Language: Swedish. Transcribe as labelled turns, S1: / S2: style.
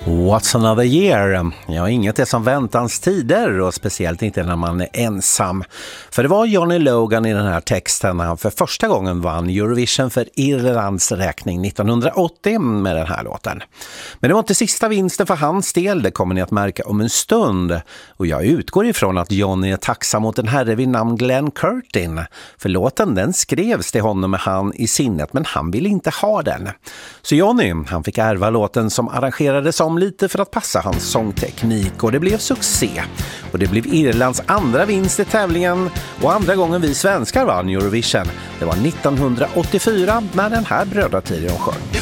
S1: What's another year? Ja, inget är som väntans tider och speciellt inte när man är ensam. För det var Johnny Logan i den här texten när han för första gången vann Eurovision för Irlands räkning 1980 med den här låten. Men det var inte sista vinsten för hans del, det kommer ni att märka om en stund. Och jag utgår ifrån att Johnny är tacksam mot en herre vid namn Glenn Curtin. För låten den skrevs till honom med han i sinnet, men han ville inte ha den. Så Johnny, han fick ärva låten som arrangerades om lite för att passa hans sångteknik och det blev succé. Och det blev Irlands andra vinst i tävlingen och andra gången vi svenskar vann Eurovision. Det var 1984 när den här brödratrion sjöng.